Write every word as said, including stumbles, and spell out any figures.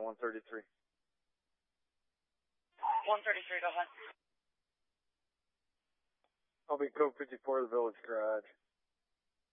one thirty-three. one thirty-three, go ahead. I'll be code fifty-four, the Village Garage.